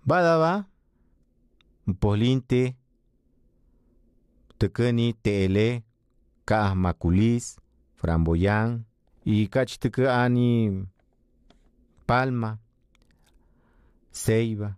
Badaba, Polinte, Tecani, Tele, Maculis, Framboyán, y Cachiteca ani Palma, Ceiba,